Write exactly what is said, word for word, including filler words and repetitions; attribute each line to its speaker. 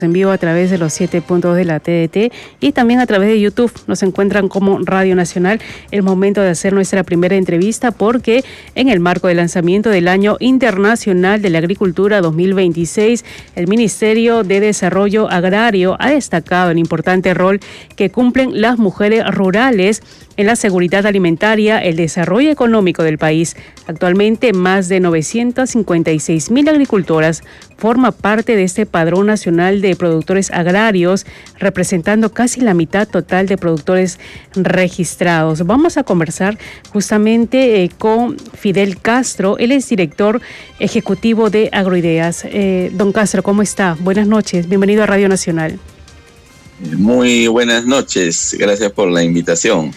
Speaker 1: En vivo a través de los siete puntos de la T D T y también a través de YouTube. Nos encuentran como Radio Nacional. El momento de hacer nuestra primera entrevista porque en el marco del lanzamiento del Año Internacional de la Agricultura dos mil veintiséis, el Ministerio de Desarrollo Agrario ha destacado el importante rol que cumplen las mujeres rurales en la seguridad alimentaria, el desarrollo económico del país. Actualmente, más de novecientas cincuenta y seis mil agricultoras forman parte de este padrón nacional de productores agrarios, representando casi la mitad total de productores registrados. Vamos a conversar justamente eh, con Fidel Castro. Él es director ejecutivo de Agroideas. Eh, don Castro, ¿cómo está? Buenas noches. Bienvenido a Radio Nacional.
Speaker 2: Muy buenas noches. Gracias por la invitación.